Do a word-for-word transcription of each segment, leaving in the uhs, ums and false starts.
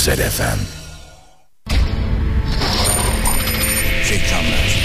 Özel F M. Reklamlar.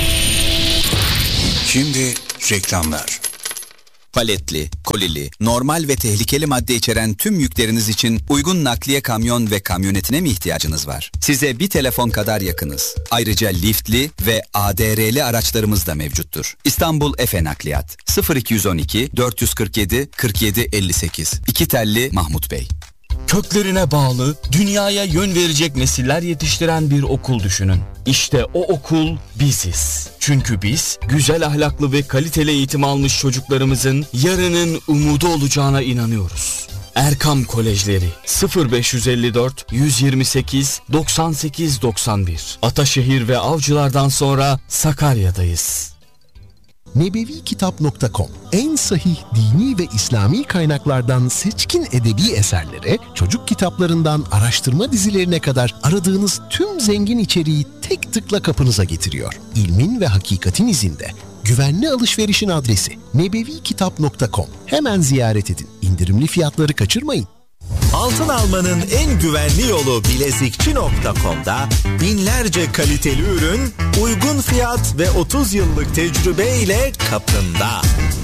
Şimdi reklamlar. Paletli, kolili, normal ve tehlikeli madde içeren tüm yükleriniz için uygun nakliye kamyon ve kamyonetine mi ihtiyacınız var? Size bir telefon kadar yakınız. Ayrıca liftli ve A D R'li araçlarımız da mevcuttur. İstanbul Efe Nakliyat sıfır iki on iki dört kırk yedi kırk yedi elli sekiz. İki telli Mahmut Bey. Köklerine bağlı, dünyaya yön verecek nesiller yetiştiren bir okul düşünün. İşte o okul biziz. Çünkü biz güzel ahlaklı ve kaliteli eğitim almış çocuklarımızın yarının umudu olacağına inanıyoruz. Erkam Kolejleri sıfır beş yüz elli dört yüz yirmi sekiz doksan sekiz doksan bir. Ataşehir ve Avcılar'dan sonra Sakarya'dayız. nebevi kitap nokta com en sahih dini ve İslami kaynaklardan seçkin edebi eserlere, çocuk kitaplarından araştırma dizilerine kadar aradığınız tüm zengin içeriği tek tıkla kapınıza getiriyor. İlmin ve hakikatin izinde. Güvenli alışverişin adresi nebevi kitap nokta com. Hemen ziyaret edin. İndirimli fiyatları kaçırmayın. Altın almanın en güvenli yolu bilezikçi nokta com'da binlerce kaliteli ürün, uygun fiyat ve otuz yıllık tecrübe ile kapında.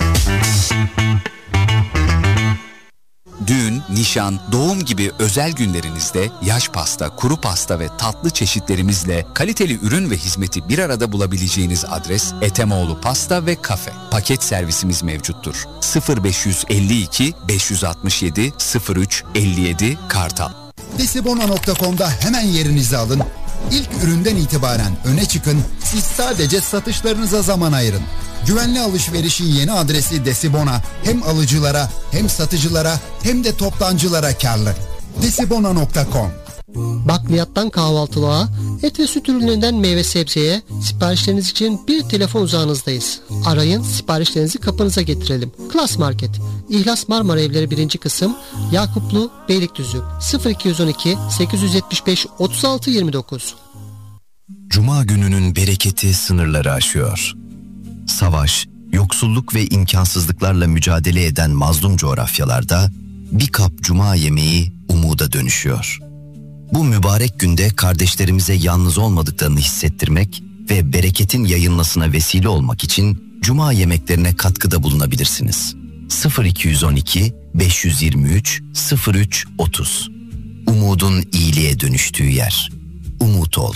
Düğün, nişan, doğum gibi özel günlerinizde yaş pasta, kuru pasta ve tatlı çeşitlerimizle kaliteli ürün ve hizmeti bir arada bulabileceğiniz adres Etemoğlu Pasta ve Kafe. Paket servisimiz mevcuttur. sıfır beş elli iki beş altı yedi sıfır üç elli yedi Kartal. desibona nokta com'da hemen yerinizi alın. İlk üründen itibaren öne çıkın. Siz sadece satışlarınıza zaman ayırın. Güvenli alışverişin yeni adresi Desibona hem alıcılara hem satıcılara hem de toptancılara kârlı. desibona nokta com. Bakliyattan kahvaltılığa, et ve süt ürünlerinden meyve sebzeye siparişleriniz için bir telefon uzağınızdayız. Arayın, siparişlerinizi kapınıza getirelim. Klas Market, İhlas Marmara Evleri birinci kısım, Yakuplu, Beylikdüzü sıfır iki on iki sekiz yetmiş beş otuz altı yirmi dokuz. Cuma gününün bereketi sınırları aşıyor. Savaş, yoksulluk ve imkansızlıklarla mücadele eden mazlum coğrafyalarda bir kap cuma yemeği umuda dönüşüyor. Bu mübarek günde kardeşlerimize yalnız olmadıklarını hissettirmek ve bereketin yayılmasına vesile olmak için cuma yemeklerine katkıda bulunabilirsiniz. sıfır iki on iki beş yirmi üç sıfır üç otuz. Umudun iyiliğe dönüştüğü yer. Umut ol.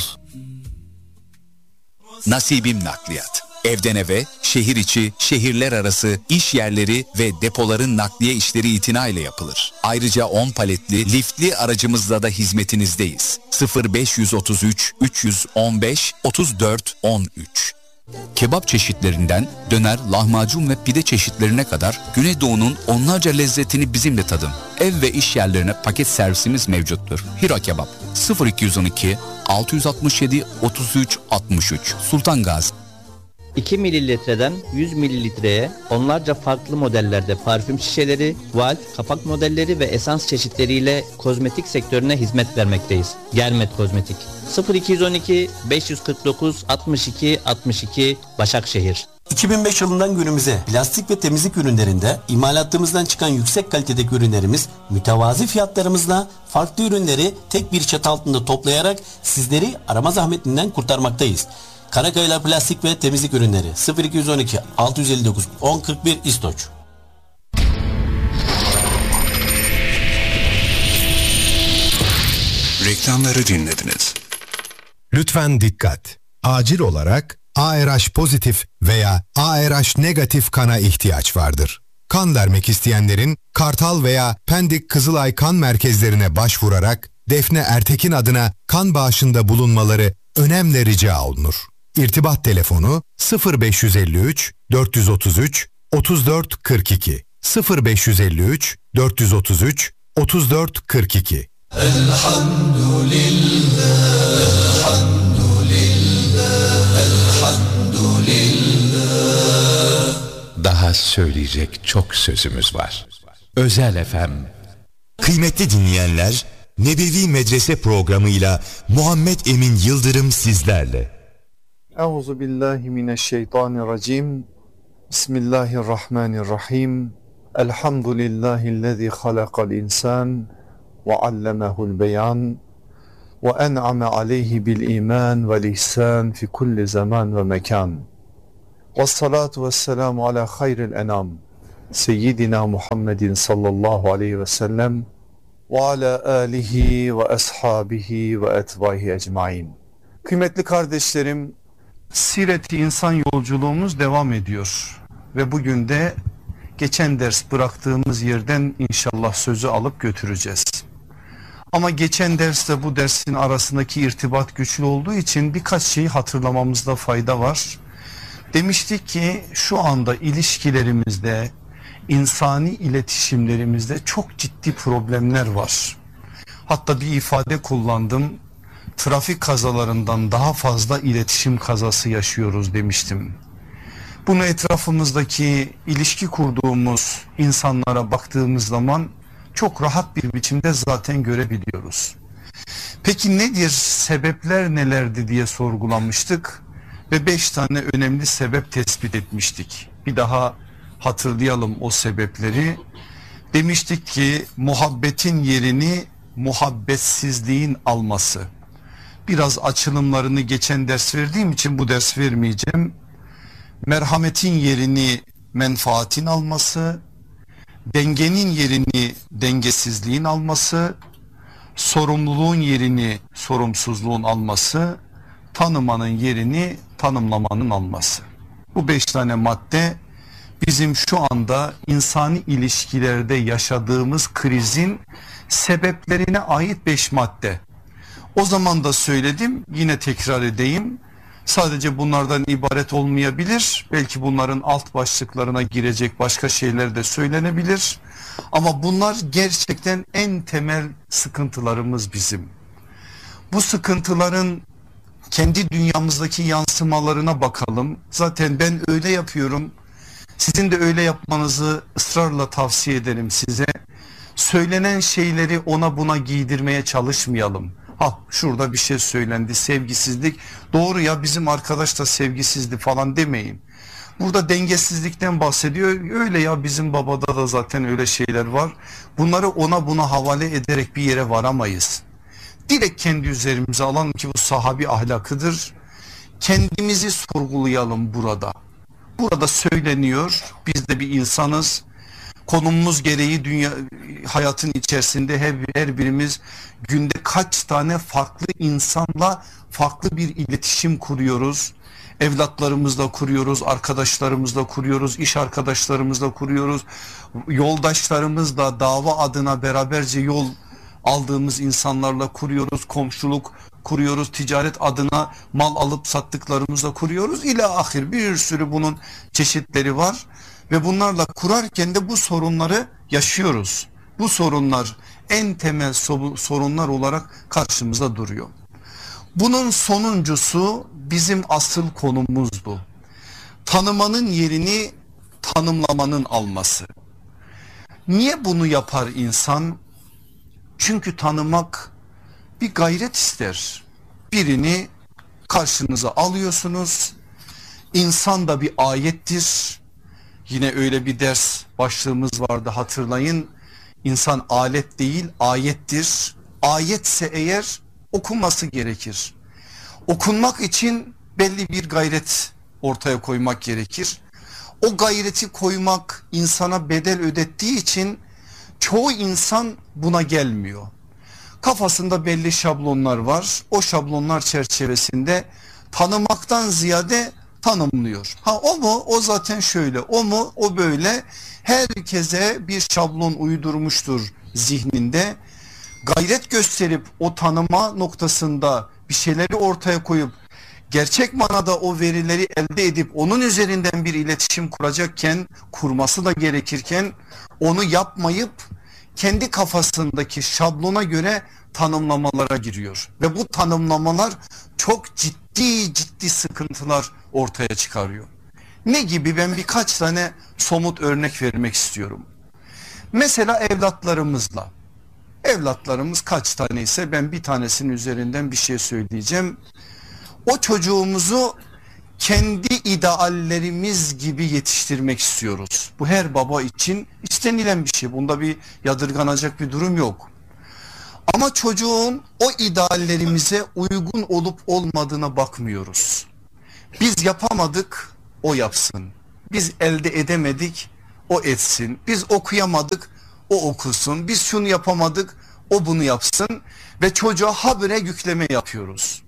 Nasibim Nakliyat. Evden eve, şehir içi, şehirler arası, iş yerleri ve depoların nakliye işleri itinayla yapılır. Ayrıca on paletli, liftli aracımızla da hizmetinizdeyiz. sıfır beş üç üç üç on beş otuz dört on üç. Kebap çeşitlerinden döner, lahmacun ve pide çeşitlerine kadar Güneydoğu'nun onlarca lezzetini bizimle tadın. Ev ve iş yerlerine paket servisimiz mevcuttur. Hiro Kebap sıfır iki on iki altı altı yedi otuz üç altmış üç Sultan Gazi. iki mililitreden yüz mililitreye onlarca farklı modellerde parfüm şişeleri, valv, kapak modelleri ve esans çeşitleriyle kozmetik sektörüne hizmet vermekteyiz. Germet Kozmetik sıfır iki on iki beş kırk dokuz altmış iki altmış iki Başakşehir. iki bin beş yılından günümüze plastik ve temizlik ürünlerinde imalatımızdan çıkan yüksek kalitedeki ürünlerimiz mütevazi fiyatlarımızla farklı ürünleri tek bir çatı altında toplayarak sizleri arama zahmetinden kurtarmaktayız. Karakayalar Plastik ve Temizlik Ürünleri sıfır iki on iki altı elli dokuz on kırk bir İstoç. Reklamları dinlediniz. Lütfen dikkat. Acil olarak A R H pozitif veya A R H negatif kana ihtiyaç vardır. Kan vermek isteyenlerin Kartal veya Pendik Kızılay kan merkezlerine başvurarak Defne Ertekin adına kan bağışında bulunmaları önemli rica olunur. İrtibat telefonu sıfır beş elli üç dört otuz üç otuz dört kırk iki sıfır beş elli üç dört otuz üç otuz dört kırk iki. Elhamdülillah, elhamdülillah, elhamdülillah. Daha söyleyecek çok sözümüz var. Özel F M. Kıymetli dinleyenler, Nebevi Medrese programıyla Muhammed Emin Yıldırım sizlerle. Euzu billahi mineşşeytanirracim. Bismillahirrahmanirrahim. Elhamdülillahillezî halakal insan ve allemehul beyan. وأنعم عليه بالإيمان والإحسان في كل زمان ومكان والصلاة والسلام على خير الأنام سيدنا محمد صلى الله عليه وسلم وعلى آله وأصحابه وأتباعه أجمعين. Kıymetli kardeşlerim, Siret-i İnsan yolculuğumuz devam ediyor ve bugün de geçen ders bıraktığımız yerden inşallah sözü alıp götüreceğiz. Ama geçen dersle bu dersin arasındaki irtibat güçlü olduğu için birkaç şeyi hatırlamamızda fayda var. Demiştik ki şu anda ilişkilerimizde, insani iletişimlerimizde çok ciddi problemler var. Hatta bir ifade kullandım. Trafik kazalarından daha fazla iletişim kazası yaşıyoruz demiştim. Bunu etrafımızdaki ilişki kurduğumuz insanlara baktığımız zaman çok rahat bir biçimde zaten görebiliyoruz. Peki nedir, sebepler nelerdi diye sorgulamıştık ve beş tane önemli sebep tespit etmiştik. Bir daha hatırlayalım o sebepleri. Demiştik ki muhabbetin yerini muhabbetsizliğin alması. Biraz açılımlarını geçen ders verdiğim için bu ders vermeyeceğim. Merhametin yerini menfaatin alması, dengenin yerini dengesizliğin alması, sorumluluğun yerini sorumsuzluğun alması, tanımanın yerini tanımlamanın alması. Bu beş tane madde bizim şu anda insani ilişkilerde yaşadığımız krizin sebeplerine ait beş madde. O zaman da söyledim, yine tekrar edeyim. Sadece bunlardan ibaret olmayabilir. Belki bunların alt başlıklarına girecek başka şeyler de söylenebilir. Ama bunlar gerçekten en temel sıkıntılarımız bizim. Bu sıkıntıların kendi dünyamızdaki yansımalarına bakalım. Zaten ben öyle yapıyorum. Sizin de öyle yapmanızı ısrarla tavsiye ederim size. Söylenen şeyleri ona buna giydirmeye çalışmayalım. Ha şurada bir şey söylendi, sevgisizlik, doğru ya bizim arkadaş da sevgisizdi falan demeyin. Burada dengesizlikten bahsediyor, öyle ya bizim babada da zaten öyle şeyler var. Bunları ona buna havale ederek bir yere varamayız. Direkt kendi üzerimize alalım ki bu sahabi ahlakıdır. Kendimizi sorgulayalım burada. Burada söyleniyor, biz de bir insanız. Konumumuz gereği dünya hayatın içerisinde her, her birimiz günde kaç tane farklı insanla farklı bir iletişim kuruyoruz. Evlatlarımızla kuruyoruz, arkadaşlarımızla kuruyoruz, iş arkadaşlarımızla kuruyoruz. Yoldaşlarımızla dava adına beraberce yol aldığımız insanlarla kuruyoruz, komşuluk kuruyoruz, ticaret adına mal alıp sattıklarımızla kuruyoruz. İla ahir bir sürü bunun çeşitleri var. Ve bunlarla kurarken de bu sorunları yaşıyoruz. Bu sorunlar en temel sorunlar olarak karşımıza duruyor. Bunun sonuncusu bizim asıl konumuzdu. Tanımanın yerini tanımlamanın alması. Niye bunu yapar insan? Çünkü tanımak bir gayret ister. Birini karşınıza alıyorsunuz. İnsan da bir ayettir. Yine öyle bir ders başlığımız vardı, hatırlayın. İnsan alet değil ayettir. Ayetse eğer okunması gerekir. Okunmak için belli bir gayret ortaya koymak gerekir. O gayreti koymak insana bedel ödettiği için çoğu insan buna gelmiyor. Kafasında belli şablonlar var. O şablonlar çerçevesinde tanımaktan ziyade tanımlıyor. Ha o mu? O zaten şöyle. O mu? O böyle. Herkese bir şablon uydurmuştur zihninde. Gayret gösterip o tanıma noktasında bir şeyleri ortaya koyup gerçek manada o verileri elde edip onun üzerinden bir iletişim kuracakken, kurması da gerekirken onu yapmayıp kendi kafasındaki şablona göre tanımlamalara giriyor. Ve bu tanımlamalar çok ciddi ciddi sıkıntılar ortaya çıkarıyor. Ne gibi? Ben birkaç tane somut örnek vermek istiyorum. Mesela evlatlarımızla. Evlatlarımız kaç tane ise ben bir tanesinin üzerinden bir şey söyleyeceğim. O çocuğumuzu kendi ideallerimiz gibi yetiştirmek istiyoruz. Bu her baba için istenilen bir şey. Bunda bir yadırganacak bir durum yok. Ama çocuğun o ideallerimize uygun olup olmadığına bakmıyoruz. Biz yapamadık, o yapsın. Biz elde edemedik, o etsin. Biz okuyamadık, o okusun. Biz şunu yapamadık, o bunu yapsın. Ve çocuğa habire yükleme yapıyoruz.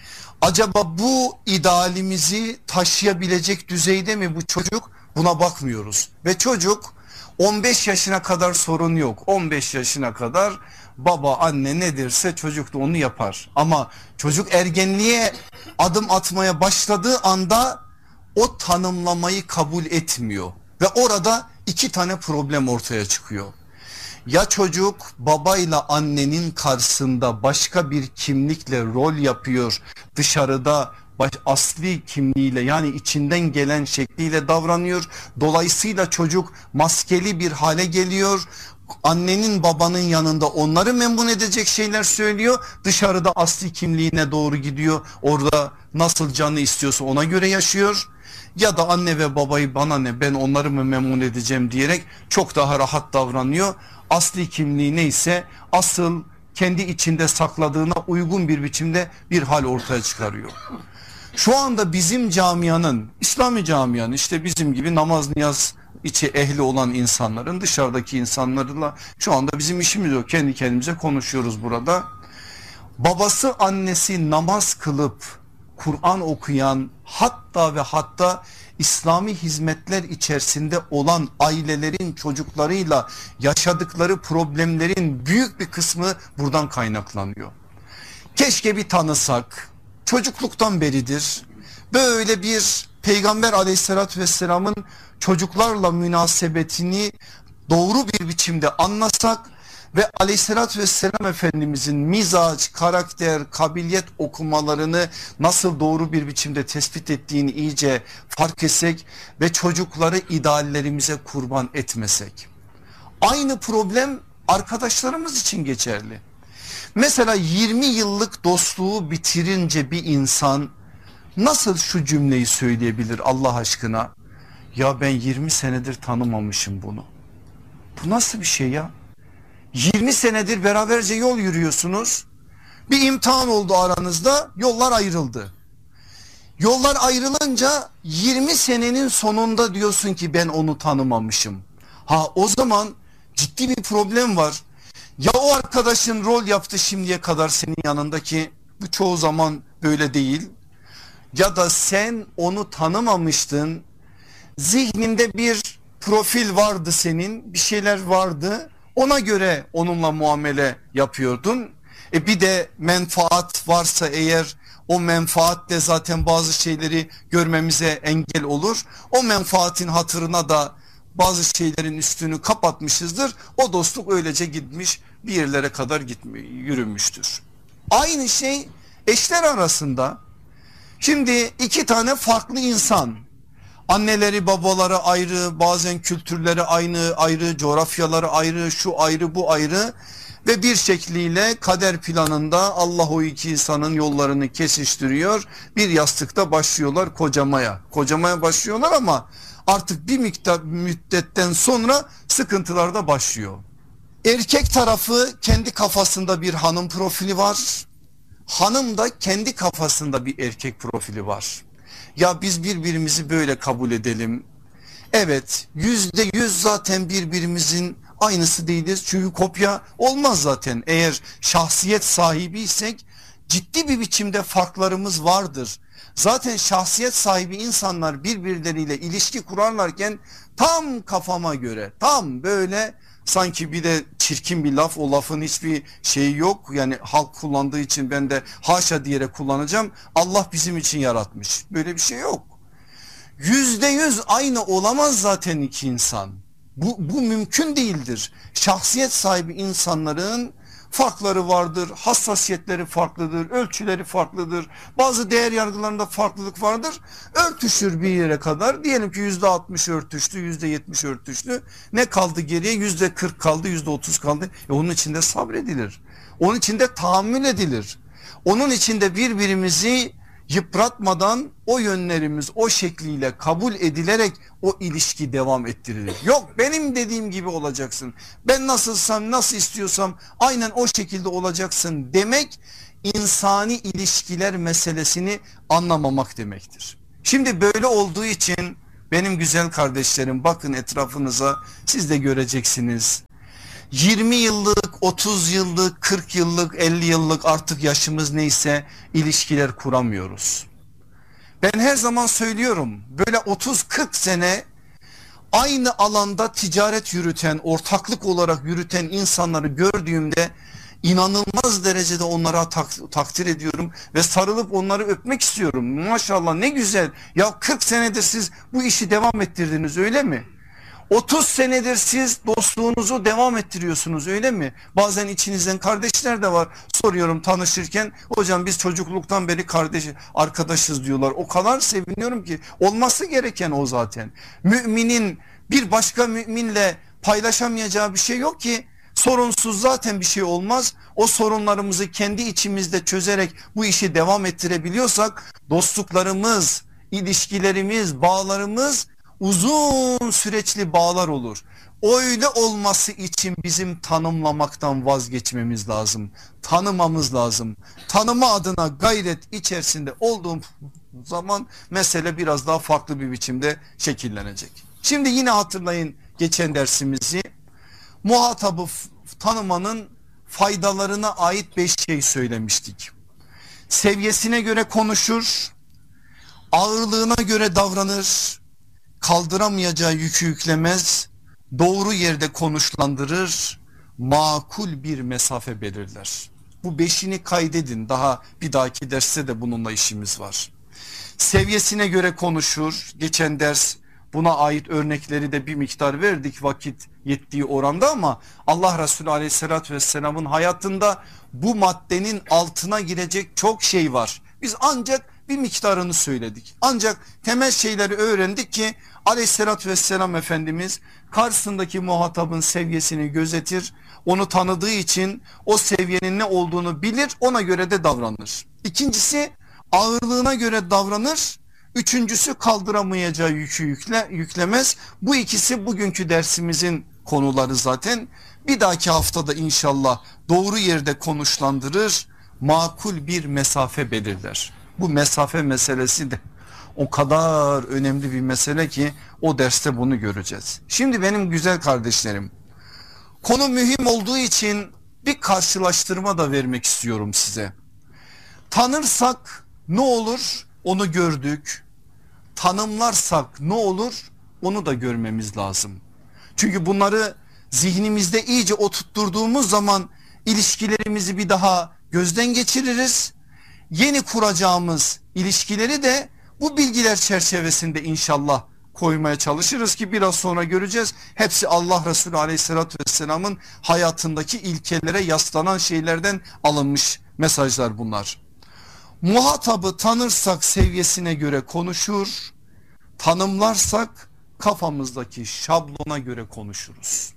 Acaba bu idealimizi taşıyabilecek düzeyde mi bu çocuk? Buna bakmıyoruz. Ve çocuk on beş yaşına kadar sorun yok. on beş yaşına kadar baba anne ne derse çocuk da onu yapar. Ama çocuk ergenliğe adım atmaya başladığı anda o tanımlamayı kabul etmiyor. Ve orada iki tane problem ortaya çıkıyor. Ya çocuk babayla annenin karşısında başka bir kimlikle rol yapıyor, dışarıda baş, asli kimliğiyle yani içinden gelen şekliyle davranıyor. Dolayısıyla çocuk maskeli bir hale geliyor. Annenin babanın yanında onları memnun edecek şeyler söylüyor. Dışarıda asli kimliğine doğru gidiyor. Orada nasıl canı istiyorsa ona göre yaşıyor. Ya da anne ve babayı bana ne, ben onları mı memnun edeceğim diyerek çok daha rahat davranıyor. Asli kimliği neyse asıl kendi içinde sakladığına uygun bir biçimde bir hal ortaya çıkarıyor. Şu anda bizim camianın, İslami camianın, işte bizim gibi namaz niyaz içi ehli olan insanların dışarıdaki insanlarla şu anda bizim işimiz yok. Kendi kendimize konuşuyoruz burada. Babası annesi namaz kılıp Kur'an okuyan, hatta ve hatta İslami hizmetler içerisinde olan ailelerin çocuklarıyla yaşadıkları problemlerin büyük bir kısmı buradan kaynaklanıyor. Keşke bir tanısak, çocukluktan beridir böyle bir Peygamber aleyhissalatü vesselamın çocuklarla münasebetini doğru bir biçimde anlasak ve aleyhissalatü vesselam Efendimizin mizaç, karakter, kabiliyet okumalarını nasıl doğru bir biçimde tespit ettiğini iyice fark etsek ve çocukları ideallerimize kurban etmesek. Aynı problem arkadaşlarımız için geçerli. Mesela yirmi yıllık dostluğu bitirince bir insan nasıl şu cümleyi söyleyebilir Allah aşkına? Ya ben yirmi senedir tanımamışım bunu. Bu nasıl bir şey ya? yirmi senedir beraberce yol yürüyorsunuz. Bir imtihan oldu aranızda, yollar ayrıldı. Yollar ayrılınca yirmi senenin sonunda diyorsun ki ben onu tanımamışım. Ha o zaman ciddi bir problem var. Ya o arkadaşın rol yaptı şimdiye kadar senin yanındaki, bu çoğu zaman böyle değil. Ya da sen onu tanımamıştın. Zihninde bir profil vardı senin, bir şeyler vardı. Ona göre onunla muamele yapıyordun. E bir de menfaat varsa eğer, o menfaat de zaten bazı şeyleri görmemize engel olur. O menfaatin hatırına da bazı şeylerin üstünü kapatmışızdır. O dostluk öylece gitmiş, bir yerlere kadar gitmiş, yürümüştür. Aynı şey eşler arasında. Şimdi iki tane farklı insan, anneleri babaları ayrı, bazen kültürleri aynı ayrı, coğrafyaları ayrı, şu ayrı bu ayrı ve bir şekliyle kader planında Allah o iki insanın yollarını kesiştiriyor. Bir yastıkta başlıyorlar kocamaya. Kocamaya başlıyorlar ama artık bir miktar müddetten sonra sıkıntılar da başlıyor. Erkek tarafı kendi kafasında bir hanım profili var. Hanım da kendi kafasında bir erkek profili var. Ya biz birbirimizi böyle kabul edelim. Evet, yüzde yüz zaten birbirimizin aynısı değiliz. Çünkü kopya olmaz zaten. Eğer şahsiyet sahibiysek ciddi bir biçimde farklarımız vardır. Zaten şahsiyet sahibi insanlar birbirleriyle ilişki kurarlarken tam kafama göre, tam böyle sanki bir de çirkin bir laf, o lafın hiçbir şeyi yok. Yani halk kullandığı için ben de haşa diyerek kullanacağım. Allah bizim için yaratmış. Böyle bir şey yok. Yüzde yüz aynı olamaz zaten iki insan. Bu, bu mümkün değildir. Şahsiyet sahibi insanların farkları vardır, hassasiyetleri farklıdır, ölçüleri farklıdır. Bazı değer yargılarında farklılık vardır. Örtüşür bir yere kadar. Diyelim ki yüzde altmış örtüştü, yüzde yetmiş örtüştü. Ne kaldı geriye? Yüzde kırk kaldı, yüzde otuz kaldı. E onun içinde sabredilir. Onun içinde tahammül edilir. Onun içinde birbirimizi yıpratmadan o yönlerimiz o şekliyle kabul edilerek o ilişki devam ettirilir. Yok benim dediğim gibi olacaksın, ben nasılsam nasıl istiyorsam aynen o şekilde olacaksın demek insani ilişkiler meselesini anlamamak demektir. Şimdi böyle olduğu için benim güzel kardeşlerim, bakın etrafınıza, siz de göreceksiniz. yirmi yıllık, otuz yıllık, kırk yıllık, elli yıllık, artık yaşımız neyse ilişkiler kuramıyoruz. Ben her zaman söylüyorum, böyle otuz kırk sene aynı alanda ticaret yürüten, ortaklık olarak yürüten insanları gördüğümde inanılmaz derecede onlara tak, takdir ediyorum ve sarılıp onları öpmek istiyorum. Maşallah ne güzel ya, kırk senedir siz bu işi devam ettirdiniz, öyle mi? otuz senedir siz dostluğunuzu devam ettiriyorsunuz, öyle mi? Bazen içinizden kardeşler de var, soruyorum tanışırken, hocam biz çocukluktan beri kardeş arkadaşız diyorlar. O kadar seviniyorum ki, olması gereken o zaten. Müminin bir başka müminle paylaşamayacağı bir şey yok ki. Sorunsuz zaten bir şey olmaz. O sorunlarımızı kendi içimizde çözerek bu işi devam ettirebiliyorsak dostluklarımız, ilişkilerimiz, bağlarımız uzun süreçli bağlar olur. Öyle olması için bizim tanımlamaktan vazgeçmemiz lazım. Tanımamız lazım. Tanıma adına gayret içerisinde olduğum zaman mesele biraz daha farklı bir biçimde şekillenecek. Şimdi yine hatırlayın geçen dersimizi. Muhatabı tanımanın faydalarına ait beş şey söylemiştik. Seviyesine göre konuşur, ağırlığına göre davranır, kaldıramayacağı yükü yüklemez, doğru yerde konuşlandırır, makul bir mesafe belirler. Bu beşini kaydedin, daha bir dahaki derste de bununla işimiz var. Seviyesine göre konuşur, geçen ders buna ait örnekleri de bir miktar verdik vakit yettiği oranda, ama Allah Resulü Aleyhisselatü Vesselam'ın hayatında bu maddenin altına girecek çok şey var. Biz ancak bir miktarını söyledik. Ancak temel şeyleri öğrendik ki Aleyhisselatü Vesselam Efendimiz karşısındaki muhatabın seviyesini gözetir. Onu tanıdığı için o seviyenin ne olduğunu bilir, ona göre de davranır. İkincisi ağırlığına göre davranır. Üçüncüsü kaldıramayacağı yükü yükle, yüklemez. Bu ikisi bugünkü dersimizin konuları zaten. Bir dahaki haftada inşallah doğru yerde konuşlandırır, makul bir mesafe belirler. Bu mesafe meselesi de o kadar önemli bir mesele ki o derste bunu göreceğiz. Şimdi benim güzel kardeşlerim, konu mühim olduğu için bir karşılaştırma da vermek istiyorum size. Tanırsak ne olur onu gördük. Tanımlarsak ne olur onu da görmemiz lazım. Çünkü bunları zihnimizde iyice oturtturduğumuz zaman ilişkilerimizi bir daha gözden geçiririz. Yeni kuracağımız ilişkileri de bu bilgiler çerçevesinde inşallah koymaya çalışırız ki biraz sonra göreceğiz. Hepsi Allah Resulü Aleyhisselatü Vesselam'ın hayatındaki ilkelere yaslanan şeylerden alınmış mesajlar bunlar. Muhatabı tanırsak seviyesine göre konuşur, tanımlarsak kafamızdaki şablona göre konuşuruz.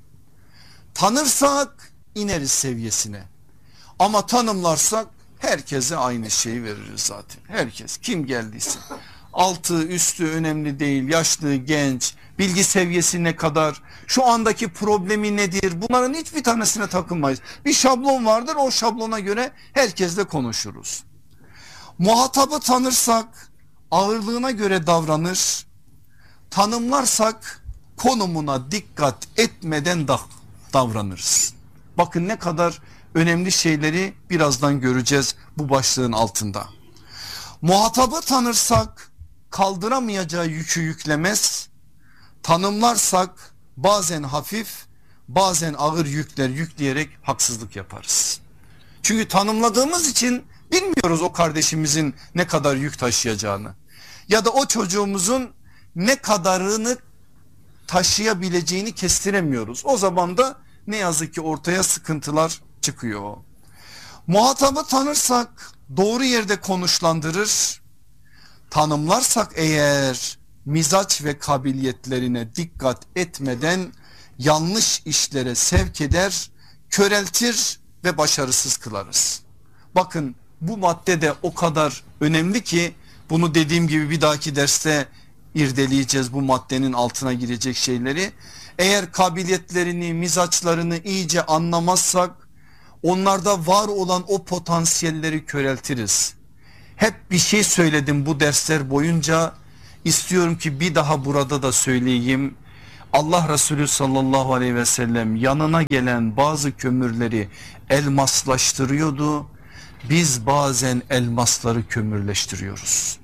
Tanırsak ineriz seviyesine, ama tanımlarsak herkese aynı şeyi veririz zaten. Herkes kim geldiyse, altı üstü önemli değil, yaşlı genç, bilgi seviyesi ne kadar, şu andaki problemi nedir, bunların hiçbir tanesine takılmayız. Bir şablon vardır, o şablona göre herkesle konuşuruz. Muhatabı tanırsak ağırlığına göre davranır, tanımlarsak konumuna dikkat etmeden da davranırız. Bakın ne kadar önemli şeyleri birazdan göreceğiz bu başlığın altında. Muhatabı tanırsak kaldıramayacağı yükü yüklemez, tanımlarsak bazen hafif bazen ağır yükler yükleyerek haksızlık yaparız. Çünkü tanımladığımız için bilmiyoruz o kardeşimizin ne kadar yük taşıyacağını ya da o çocuğumuzun ne kadarını taşıyabileceğini kestiremiyoruz. O zaman da ne yazık ki ortaya sıkıntılar çıkıyor. Muhatabı tanırsak doğru yerde konuşlandırır, tanımlarsak eğer mizaç ve kabiliyetlerine dikkat etmeden yanlış işlere sevk eder, köreltir ve başarısız kılarız. Bakın bu madde de o kadar önemli ki Bunu dediğim gibi bir dahaki derste irdeleyeceğiz, bu maddenin altına girecek şeyleri. Eğer kabiliyetlerini, mizaçlarını iyice anlamazsak onlarda var olan o potansiyelleri köreltiriz. Hep bir şey söyledim bu dersler boyunca, istiyorum ki bir daha burada da söyleyeyim. Allah Resulü sallallahu aleyhi ve sellem yanına gelen bazı kömürleri elmaslaştırıyordu. Biz bazen elmasları kömürleştiriyoruz.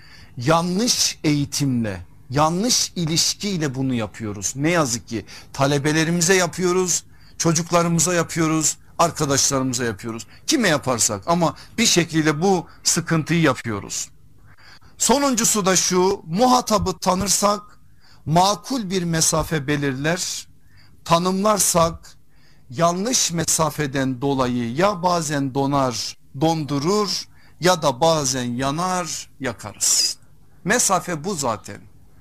Yanlış eğitimle, yanlış ilişkiyle bunu yapıyoruz. Ne yazık ki talebelerimize yapıyoruz, çocuklarımıza yapıyoruz, arkadaşlarımıza yapıyoruz. Kime yaparsak, ama bir şekilde bu sıkıntıyı yapıyoruz. Sonuncusu da şu: muhatabı tanırsak makul bir mesafe belirler, tanımlarsak yanlış mesafeden dolayı ya bazen donar, dondurur ya da bazen yanar, yakarız. Mesafe bu zaten.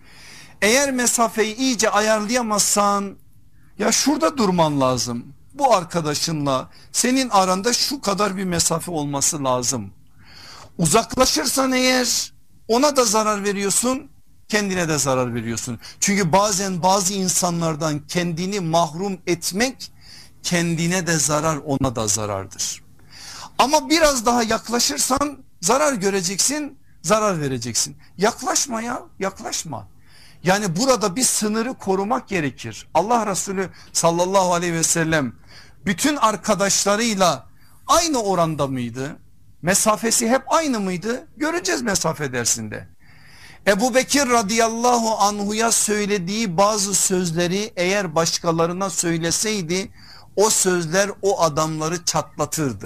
Eğer mesafeyi iyice ayarlayamazsan, ya şurada durman lazım. Bu arkadaşınla senin aranda şu kadar bir mesafe olması lazım. Uzaklaşırsan eğer ona da zarar veriyorsun, kendine de zarar veriyorsun. Çünkü bazen bazı insanlardan kendini mahrum etmek kendine de zarar, ona da zarardır. Ama biraz daha yaklaşırsan zarar göreceksin, zarar vereceksin. Yaklaşma ya, yaklaşma. Yani burada bir sınırı korumak gerekir. Allah Resulü sallallahu aleyhi ve sellem bütün arkadaşlarıyla aynı oranda mıydı? Mesafesi hep aynı mıydı? Göreceğiz mesafe dersinde. Ebu Bekir radıyallahu anhuya söylediği bazı sözleri eğer başkalarına söyleseydi, o sözler o adamları çatlatırdı.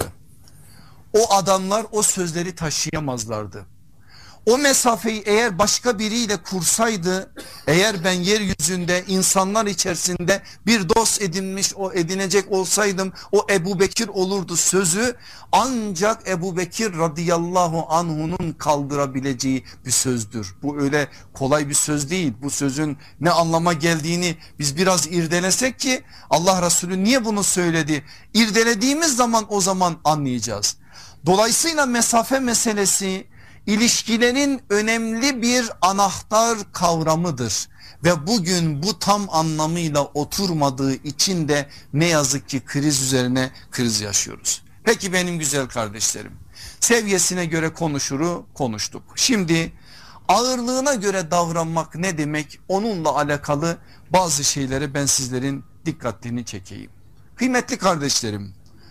O adamlar o sözleri taşıyamazlardı. O mesafeyi eğer başka biriyle kursaydı, eğer ben yeryüzünde insanlar içerisinde bir dost edinmiş, o edinecek olsaydım, o Ebu Bekir olurdu sözü ancak Ebu Bekir radıyallahu anhunun kaldırabileceği bir sözdür. Bu öyle kolay bir söz değil. Bu sözün ne anlama geldiğini biz biraz irdelesek ki Allah Resulü niye bunu söyledi? İrdelediğimiz zaman o zaman anlayacağız. Dolayısıyla mesafe meselesi İlişkilerin önemli bir anahtar kavramıdır ve bugün bu tam anlamıyla oturmadığı için de ne yazık ki kriz üzerine kriz yaşıyoruz. Peki benim güzel kardeşlerim, seviyesine göre konuşuru konuştuk. Şimdi ağırlığına göre davranmak ne demek, onunla alakalı bazı şeylere ben sizlerin dikkatini çekeyim. Kıymetli kardeşlerim,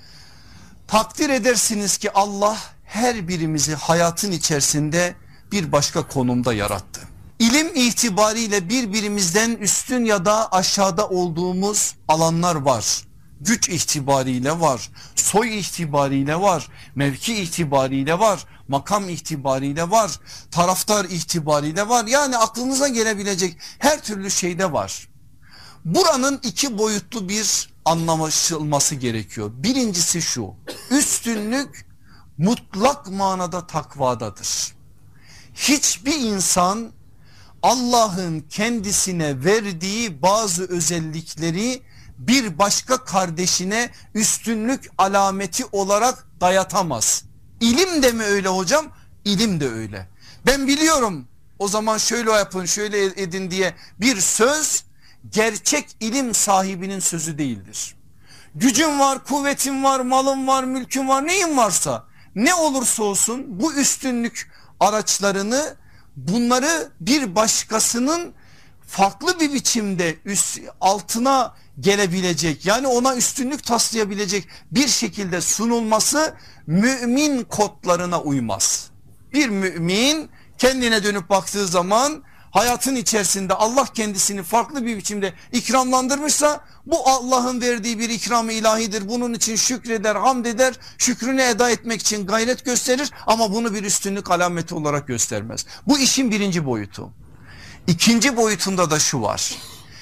takdir edersiniz ki Allah her birimizi hayatın içerisinde bir başka konumda yarattı. İlim itibariyle birbirimizden üstün ya da aşağıda olduğumuz alanlar var. Güç itibariyle var, soy itibariyle var, mevki itibariyle var, makam itibariyle var, taraftar itibariyle var. Yani aklınıza gelebilecek her türlü şeyde var. Buranın iki boyutlu bir anlaşılması gerekiyor. Birincisi şu: üstünlük mutlak manada takvadadır. Hiçbir insan Allah'ın kendisine verdiği bazı özellikleri bir başka kardeşine üstünlük alameti olarak dayatamaz. İlim de mi öyle hocam? İlim de öyle. Ben biliyorum, o zaman şöyle yapın, şöyle edin diye bir söz gerçek ilim sahibinin sözü değildir. Gücün var, kuvvetin var, malın var, mülkün var, neyin varsa, ne olursa olsun bu üstünlük araçlarını, bunları bir başkasının farklı bir biçimde üst, altına gelebilecek, yani ona üstünlük taslayabilecek bir şekilde sunulması mümin kodlarına uymaz. Bir mümin kendine dönüp baktığı zaman hayatın içerisinde Allah kendisini farklı bir biçimde ikramlandırmışsa bu Allah'ın verdiği bir ikram-ı ilahidir. Bunun için şükreder, hamd eder, şükrünü eda etmek için gayret gösterir ama bunu bir üstünlük alameti olarak göstermez. Bu işin birinci boyutu. İkinci boyutunda da şu var: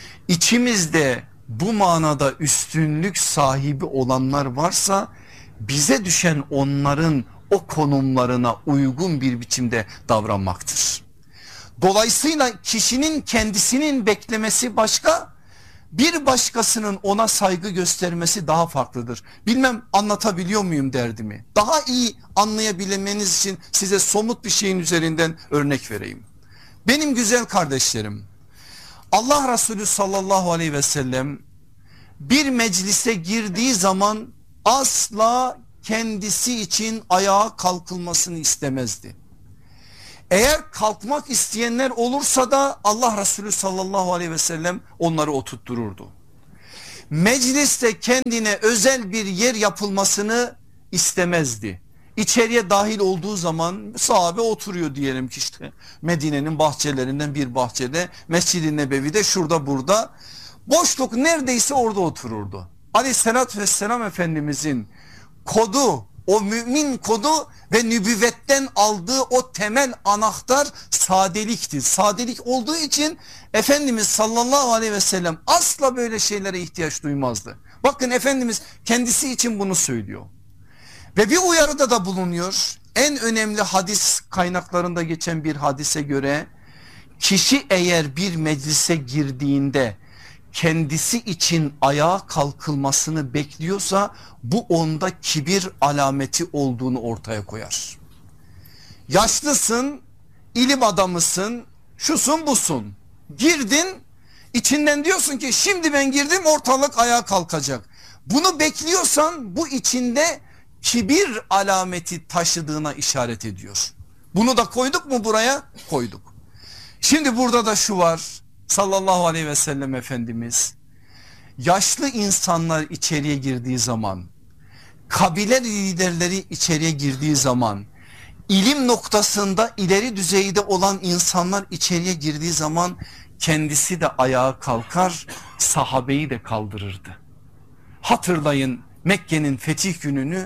İçimizde bu manada üstünlük sahibi olanlar varsa bize düşen onların o konumlarına uygun bir biçimde davranmaktır. Dolayısıyla kişinin kendisinin beklemesi başka, bir başkasının ona saygı göstermesi daha farklıdır. Bilmem anlatabiliyor muyum derdimi? Daha iyi anlayabilmeniz için size somut bir şeyin üzerinden örnek vereyim. Benim güzel kardeşlerim, Allah Resulü sallallahu aleyhi ve sellem bir meclise girdiği zaman asla kendisi için ayağa kalkılmasını istemezdi. Eğer kalkmak isteyenler olursa da Allah Resulü sallallahu aleyhi ve sellem onları oturttururdu. Mecliste kendine özel bir yer yapılmasını istemezdi. İçeriye dahil olduğu zaman sahabe oturuyor diyelim ki işte Medine'nin bahçelerinden bir bahçede, Mescid-i Nebevi'de, şurada burada. Boşluk neredeyse orada otururdu. Aleyhissalatü vesselam Efendimizin kodu, o mümin kodu ve nübüvvetten aldığı o temel anahtar sadelikti. Sadelik olduğu için Efendimiz sallallahu aleyhi ve sellem asla böyle şeylere ihtiyaç duymazdı. Bakın Efendimiz kendisi için bunu söylüyor. Ve bir uyarıda da bulunuyor. En önemli hadis kaynaklarında geçen bir hadise göre kişi eğer bir meclise girdiğinde kendisi için ayağa kalkılmasını bekliyorsa bu onda kibir alameti olduğunu ortaya koyar. Yaşlısın, ilim adamısın, şusun busun. Girdin, içinden diyorsun ki şimdi ben girdim ortalık ayağa kalkacak. Bunu bekliyorsan bu içinde kibir alameti taşıdığına işaret ediyor. Bunu da koyduk mu buraya? Koyduk. Şimdi burada da şu var. Sallallahu aleyhi ve sellem Efendimiz yaşlı insanlar içeriye girdiği zaman, kabile liderleri içeriye girdiği zaman, ilim noktasında ileri düzeyde olan insanlar içeriye girdiği zaman kendisi de ayağa kalkar, sahabeyi de kaldırırdı. Hatırlayın Mekke'nin fetih gününü.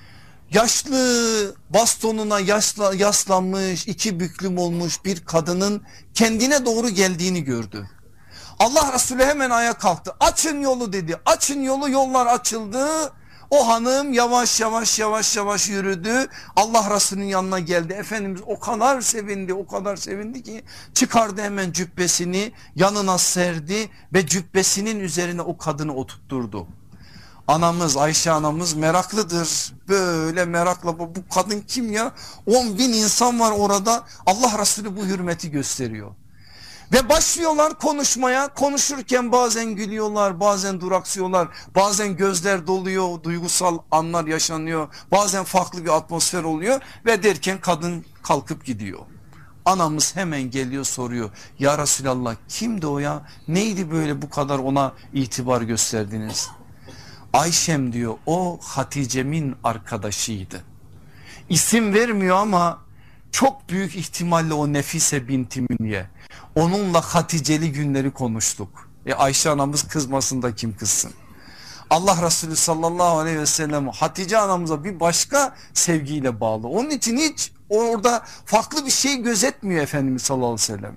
Yaşlı, bastonuna yasla, yaslanmış, iki büklüm olmuş bir kadının kendine doğru geldiğini gördü. Allah Resulü hemen ayağa kalktı. Açın yolu dedi. Açın yolu, yollar açıldı. O hanım yavaş yavaş yavaş yavaş yürüdü. Allah Resulü'nün yanına geldi. Efendimiz o kadar sevindi, o kadar sevindi ki çıkardı hemen cübbesini, yanına serdi ve cübbesinin üzerine o kadını oturtturdu. Anamız, Ayşe anamız meraklıdır. Böyle merakla bu, bu kadın kim ya? on bin insan var orada. Allah Resulü bu hürmeti gösteriyor. Ve başlıyorlar konuşmaya. Konuşurken bazen gülüyorlar, bazen duraksıyorlar. Bazen gözler doluyor, duygusal anlar yaşanıyor. Bazen farklı bir atmosfer oluyor. Ve derken kadın kalkıp gidiyor. Anamız hemen geliyor, soruyor. Ya Resulallah kimdi o ya? Neydi böyle bu kadar ona itibar gösterdiniz? Ayşem diyor, o Hatice'min arkadaşıydı. İsim vermiyor ama çok büyük ihtimalle o Nefise binti Münye. Onunla Haticeli günleri konuştuk. E Ayşe anamız kızmasın da kim kızsın? Allah Resulü sallallahu aleyhi ve sellem Hatice anamıza bir başka sevgiyle bağlı. Onun için hiç orada farklı bir şey gözetmiyor Efendimiz sallallahu aleyhi ve sellem.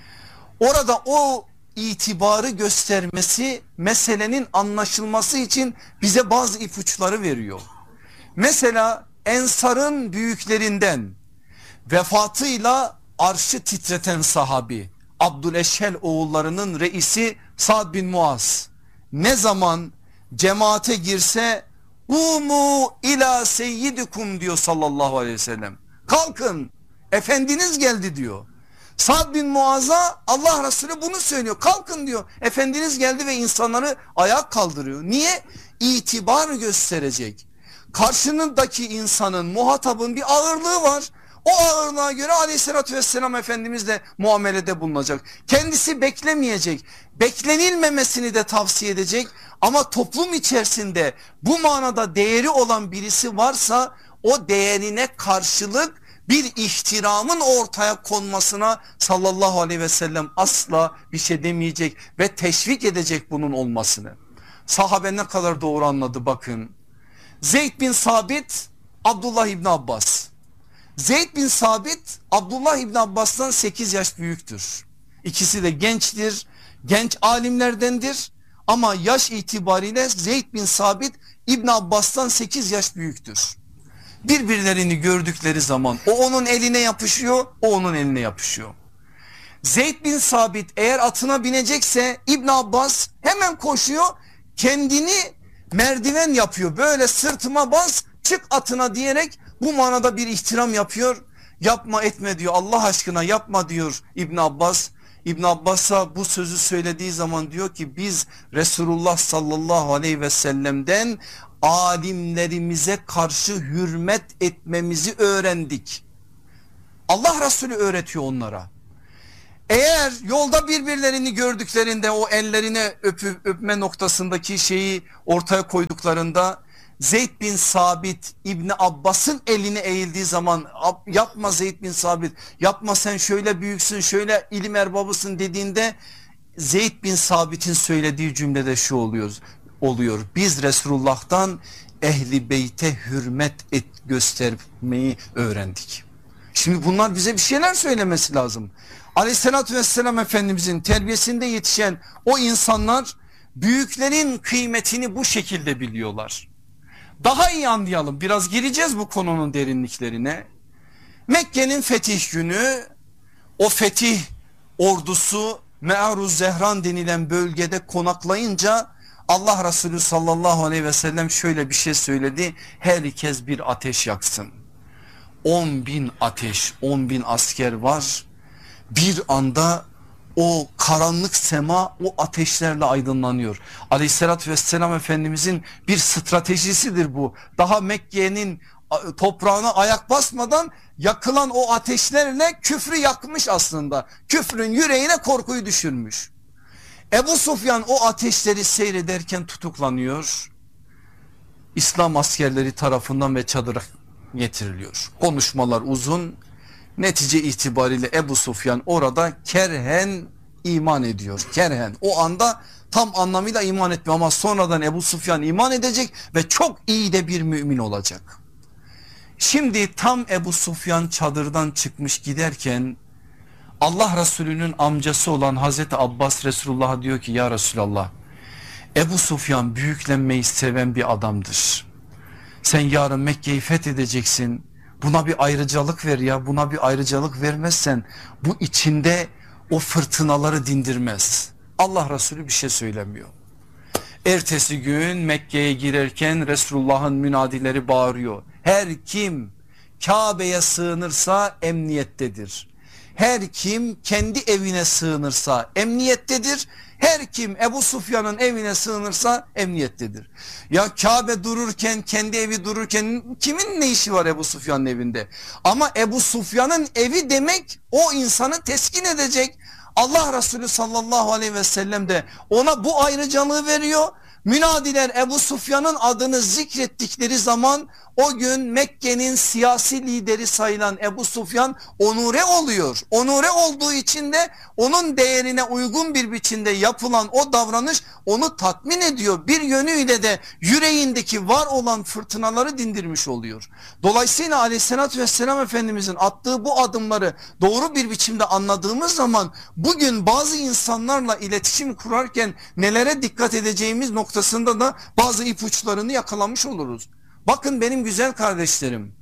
Orada o itibarı göstermesi meselenin anlaşılması için bize bazı ipuçları veriyor. Mesela Ensar'ın büyüklerinden vefatıyla arşı titreten sahabi Abdüleşhel oğullarının reisi Sa'd bin Muaz ne zaman cemaate girse umu ila seyyidikum diyor sallallahu aleyhi ve sellem. Kalkın, efendiniz geldi diyor. Sa'd bin Muaz'a Allah Resulü bunu söylüyor. Kalkın diyor. Efendiniz geldi ve insanları ayağa kaldırıyor. Niye? İtibar gösterecek. Karşındaki insanın, muhatabın bir ağırlığı var. O ağırlığa göre aleyhissalatü vesselam Efendimizle muamelede bulunacak. Kendisi beklemeyecek. Beklenilmemesini de tavsiye edecek. Ama toplum içerisinde bu manada değeri olan birisi varsa o değerine karşılık bir ihtiramın ortaya konmasına sallallahu aleyhi ve sellem asla bir şey demeyecek ve teşvik edecek bunun olmasını. Sahabe ne kadar doğru anladı bakın. Zeyd bin Sabit, Abdullah İbni Abbas. Zeyd bin Sabit Abdullah İbni Abbas'tan sekiz yaş büyüktür. İkisi de gençtir, genç alimlerdendir ama yaş itibariyle Zeyd bin Sabit İbni Abbas'tan sekiz yaş büyüktür. Birbirlerini gördükleri zaman o onun eline yapışıyor, o onun eline yapışıyor. Zeyd bin Sabit eğer atına binecekse İbn Abbas hemen koşuyor, kendini merdiven yapıyor. Böyle sırtıma bas, çık atına diyerek bu manada bir ihtiram yapıyor. Yapma etme diyor, Allah aşkına yapma diyor İbn Abbas. İbn Abbas'a bu sözü söylediği zaman diyor ki biz Resulullah sallallahu aleyhi ve sellem'den alimlerimize karşı hürmet etmemizi öğrendik. Allah Resulü öğretiyor onlara. Eğer yolda birbirlerini gördüklerinde o ellerine öpüp öpme noktasındaki şeyi ortaya koyduklarında Zeyd bin Sabit İbni Abbas'ın eline eğildiği zaman yapma Zeyd bin Sabit, yapma sen şöyle büyüksün, şöyle ilim erbabısın dediğinde Zeyd bin Sabit'in söylediği cümlede şu oluyor. oluyor. Biz Resulullah'tan ehli beyte hürmet et göstermeyi öğrendik. Şimdi bunlar bize bir şeyler söylemesi lazım. Aleyhissalatü vesselam Efendimizin terbiyesinde yetişen o insanlar büyüklerin kıymetini bu şekilde biliyorlar. Daha iyi anlayalım, biraz gireceğiz bu konunun derinliklerine. Mekke'nin fetih günü, o fetih ordusu Me'aruz Zehran denilen bölgede konaklayınca Allah Resulü sallallahu aleyhi ve sellem şöyle bir şey söyledi: herkes bir ateş yaksın. on bin ateş, on bin asker var. Bir anda o karanlık sema o ateşlerle aydınlanıyor. Aleyhissalatü vesselam Efendimizin bir stratejisidir bu. Daha Mekke'nin toprağına ayak basmadan yakılan o ateşlerle küfrü yakmış aslında. Küfrün yüreğine korkuyu düşürmüş. Ebu Sufyan o ateşleri seyrederken tutuklanıyor. İslam askerleri tarafından ve çadıra getiriliyor. Konuşmalar uzun. Netice itibariyle Ebu Sufyan orada kerhen iman ediyor. Kerhen, o anda tam anlamıyla iman etmiyor ama sonradan Ebu Sufyan iman edecek ve çok iyi de bir mümin olacak. Şimdi tam Ebu Sufyan çadırdan çıkmış giderken Allah Resulü'nün amcası olan Hazreti Abbas Resulullah'a diyor ki ya Resulallah, Ebu Sufyan büyüklenmeyi seven bir adamdır. Sen yarın Mekke'yi fethedeceksin. Buna bir ayrıcalık ver ya, buna bir ayrıcalık vermezsen bu içinde o fırtınaları dindirmez. Allah Resulü bir şey söylemiyor. Ertesi gün Mekke'ye girerken Resulullah'ın münadileri bağırıyor. Her kim Kabe'ye sığınırsa emniyettedir. Her kim kendi evine sığınırsa emniyettedir. Her kim Ebu Sufyan'ın evine sığınırsa emniyettedir. Ya Kabe dururken, kendi evi dururken kimin ne işi var Ebu Sufyan'ın evinde? Ama Ebu Sufyan'ın evi demek o insanı teskin edecek. Allah Resulü sallallahu aleyhi ve sellem de ona bu ayrıcalığı veriyor. Münadiler Ebu Sufyan'ın adını zikrettikleri zaman o gün Mekke'nin siyasi lideri sayılan Ebu Sufyan onure oluyor. Onure olduğu için de onun değerine uygun bir biçimde yapılan o davranış onu tatmin ediyor. Bir yönüyle de yüreğindeki var olan fırtınaları dindirmiş oluyor. Dolayısıyla Aleyhisselatü Vesselam Efendimizin attığı bu adımları doğru bir biçimde anladığımız zaman bugün bazı insanlarla iletişim kurarken nelere dikkat edeceğimiz noktasında da bazı ipuçlarını yakalamış oluruz. Bakın benim güzel kardeşlerim,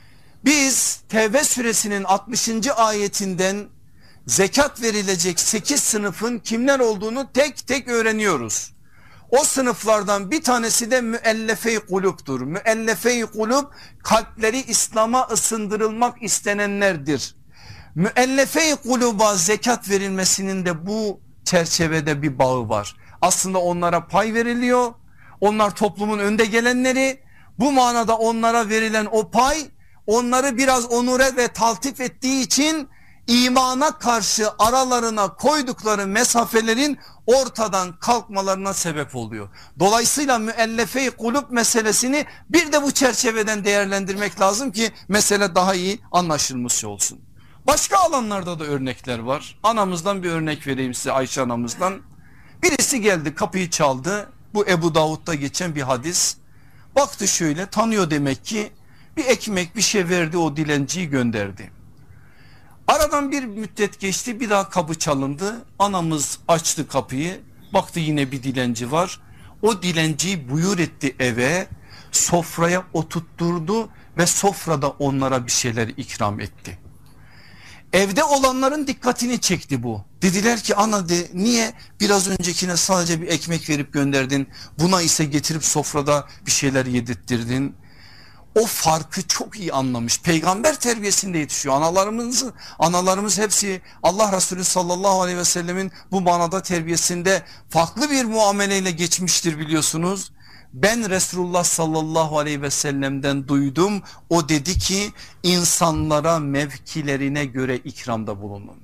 biz Tevbe suresinin altmışıncı ayetinden zekat verilecek sekiz sınıfın kimler olduğunu tek tek öğreniyoruz. O sınıflardan bir tanesi de müellefe-i kuluptur. Müellefe-i kulup kalpleri İslam'a ısındırılmak istenenlerdir. Müellefe-i kuluba zekat verilmesinin de bu çerçevede bir bağı var. Aslında onlara pay veriliyor. Onlar toplumun önde gelenleri. Bu manada onlara verilen o pay onları biraz onure ve taltif ettiği için imana karşı aralarına koydukları mesafelerin ortadan kalkmalarına sebep oluyor. Dolayısıyla müellefe-i kulüp meselesini bir de bu çerçeveden değerlendirmek lazım ki mesele daha iyi anlaşılmış olsun. Başka alanlarda da örnekler var. Anamızdan bir örnek vereyim size, Ayşe anamızdan. Birisi geldi, kapıyı çaldı. Bu Ebu Davud'da geçen bir hadis. Baktı şöyle, tanıyor demek ki, bir ekmek bir şey verdi, o dilenciyi gönderdi. Aradan bir müddet geçti, bir daha kapı çalındı. Anamız açtı kapıyı, baktı yine bir dilenci var. O dilenciyi buyur etti eve, sofraya oturtturdu ve sofrada onlara bir şeyler ikram etti. Evde olanların dikkatini çekti bu. Dediler ki ana de, niye biraz öncekine sadece bir ekmek verip gönderdin, buna ise getirip sofrada bir şeyler yedirttirdin. O farkı çok iyi anlamış. Peygamber terbiyesinde yetişiyor. Analarımız, analarımız hepsi Allah Resulü sallallahu aleyhi ve sellemin bu manada terbiyesinde farklı bir muameleyle geçmiştir biliyorsunuz. Ben Resulullah sallallahu aleyhi ve sellem'den duydum. O dedi ki insanlara mevkilerine göre ikramda bulunun.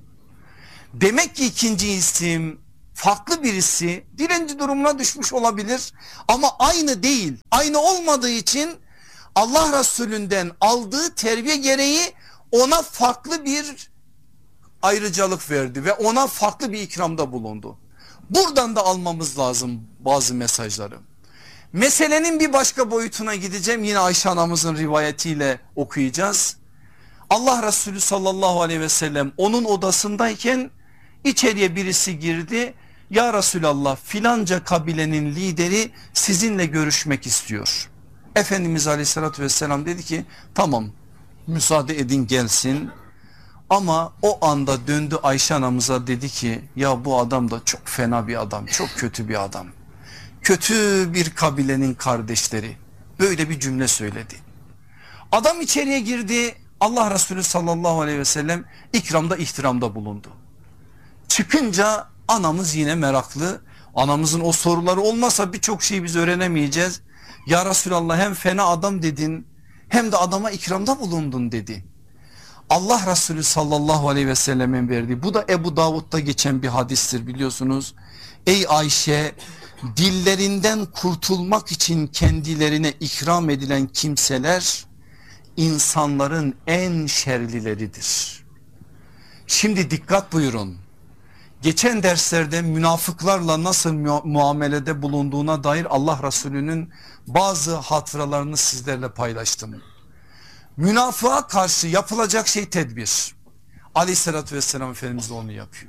Demek ki ikinci isim farklı birisi dilenci durumuna düşmüş olabilir ama aynı değil. Aynı olmadığı için Allah Resulü'nden aldığı terbiye gereği ona farklı bir ayrıcalık verdi ve ona farklı bir ikramda bulundu. Buradan da almamız lazım bazı mesajları. Meselenin bir başka boyutuna gideceğim. Yine Ayşe anamızın rivayetiyle okuyacağız. Allah Resulü sallallahu aleyhi ve sellem onun odasındayken içeriye birisi girdi. Ya Resulallah, filanca kabilenin lideri sizinle görüşmek istiyor. Efendimiz aleyhissalatü vesselam dedi ki tamam, müsaade edin gelsin. Ama o anda döndü Ayşe anamıza, dedi ki ya bu adam da çok fena bir adam, çok kötü bir adam. Kötü bir kabilenin kardeşleri. Böyle bir cümle söyledi. Adam içeriye girdi. Allah Resulü sallallahu aleyhi ve sellem ikramda ihtiramda bulundu. Çıkınca anamız yine meraklı. Anamızın o soruları olmasa birçok şeyi biz öğrenemeyeceğiz. Ya Resulallah, hem fena adam dedin hem de adama ikramda bulundun dedi. Allah Resulü sallallahu aleyhi ve sellemin verdiği, bu da Ebu Davud'da geçen bir hadistir biliyorsunuz. Ey Ayşe, dillerinden kurtulmak için kendilerine ikram edilen kimseler insanların en şerlileridir. Şimdi dikkat buyurun. Geçen derslerde münafıklarla nasıl muamelede bulunduğuna dair Allah Resulü'nün bazı hatıralarını sizlerle paylaştım. Münafığa karşı yapılacak şey tedbir. Aleyhissalatü vesselam Efendimiz de onu yapıyor.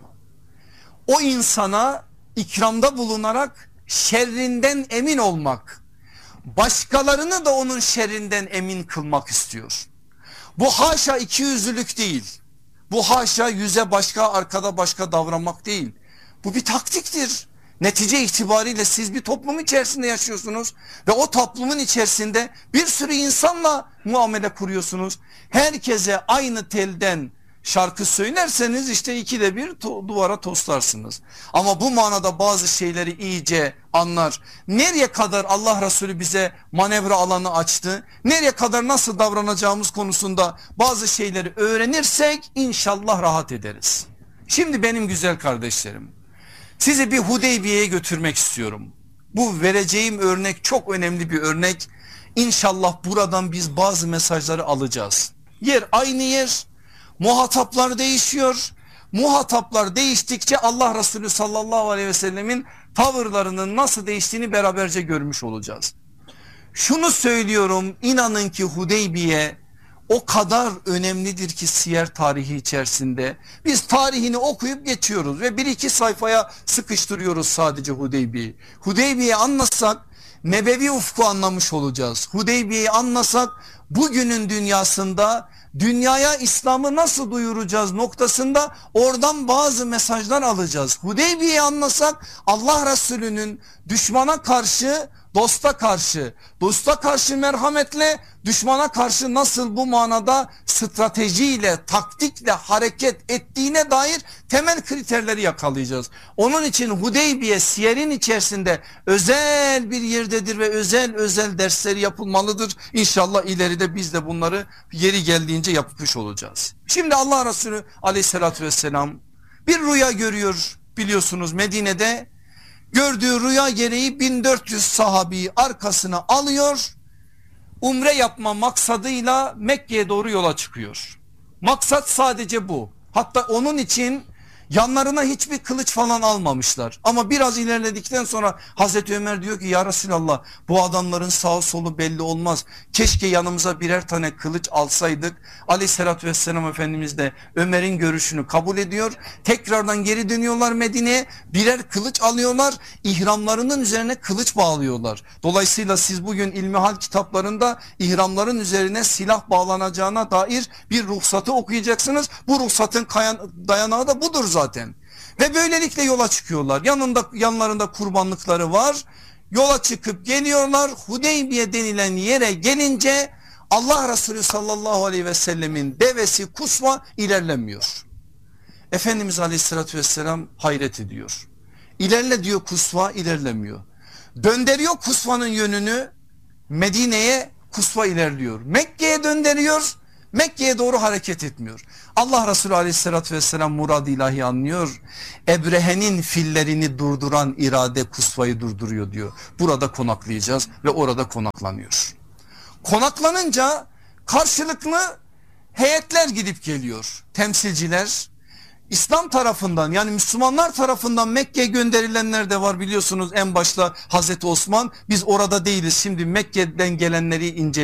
O insana ikramda bulunarak şerrinden emin olmak, başkalarını da onun şerrinden emin kılmak istiyor. Bu haşa ikiyüzlülük değil. Bu haşa yüze başka arkada başka davranmak değil. Bu bir taktiktir. Netice itibariyle siz bir toplum içerisinde yaşıyorsunuz ve o toplumun içerisinde bir sürü insanla muamele kuruyorsunuz. Herkese aynı telden şarkı söylerseniz işte ikide bir to- duvara toslarsınız. Ama bu manada bazı şeyleri iyice anlar. Nereye kadar Allah Resulü bize manevra alanı açtı? Nereye kadar nasıl davranacağımız konusunda bazı şeyleri öğrenirsek inşallah rahat ederiz. Şimdi benim güzel kardeşlerim, sizi bir Hudeybiye'ye götürmek istiyorum. Bu vereceğim örnek çok önemli bir örnek. İnşallah buradan biz bazı mesajları alacağız. Yer aynı yer. Muhataplar değişiyor. Muhataplar değiştikçe Allah Resulü sallallahu aleyhi ve sellemin tavırlarının nasıl değiştiğini beraberce görmüş olacağız. Şunu söylüyorum, inanın ki Hudeybiye o kadar önemlidir ki siyer tarihi içerisinde. Biz tarihini okuyup geçiyoruz ve bir iki sayfaya sıkıştırıyoruz sadece Hudeybiye'yi. Hudeybiye'yi anlatsak nebevi ufku anlamış olacağız. Hudeybiye'yi anlasak bugünün dünyasında dünyaya İslam'ı nasıl duyuracağız noktasında oradan bazı mesajlar alacağız. Hudeybiye'yi anlasak Allah Resulü'nün düşmana karşı dosta karşı, dosta karşı merhametle, düşmana karşı nasıl bu manada stratejiyle, taktikle hareket ettiğine dair temel kriterleri yakalayacağız. Onun için Hudeybiye siyerin içerisinde özel bir yerdedir ve özel özel dersleri yapılmalıdır. İnşallah ileride biz de bunları yeri geldiğince yapmış olacağız. Şimdi Allah Resulü aleyhissalatü vesselam bir rüya görüyor biliyorsunuz Medine'de. Gördüğü rüya gereği bin dört yüz sahabeyi arkasına alıyor. Umre yapma maksadıyla Mekke'ye doğru yola çıkıyor. Maksat sadece bu. Hatta onun için Yanlarına hiçbir kılıç falan almamışlar. Ama biraz ilerledikten sonra Hazreti Ömer diyor ki ya Resulallah, bu adamların sağı solu belli olmaz. Keşke yanımıza birer tane kılıç alsaydık. Aleyhissalatü vesselam Efendimiz de Ömer'in görüşünü kabul ediyor. Tekrardan geri dönüyorlar Medine'ye, birer kılıç alıyorlar. İhramlarının üzerine kılıç bağlıyorlar. Dolayısıyla siz bugün ilmihal kitaplarında ihramların üzerine silah bağlanacağına dair bir ruhsatı okuyacaksınız. Bu ruhsatın dayanağı da budur zaten. Ve böylelikle yola çıkıyorlar. Yanında yanlarında kurbanlıkları var. Yola çıkıp geliyorlar. Hudeybiye denilen yere gelince Allah Resulü sallallahu aleyhi ve sellemin devesi Kusva ilerlemiyor. Efendimiz aleyhissalatü vesselam hayret ediyor. İlerle diyor Kusva, ilerlemiyor. Döndürüyor Kusva'nın yönünü Medine'ye, Kusva ilerliyor. Mekke'ye döndürüyor, Mekke'ye doğru hareket etmiyor. Allah Resulü aleyhissalatü vesselam murad ilahi anlıyor. Ebrehe'nin fillerini durduran irade Kusva'yı durduruyor diyor. Burada konaklayacağız ve orada konaklanıyor. Konaklanınca karşılıklı heyetler gidip geliyor. Temsilciler İslam tarafından, yani Müslümanlar tarafından Mekke'ye gönderilenler de var biliyorsunuz, en başta Hazreti Osman. Biz orada değiliz, şimdi Mekke'den gelenleri ince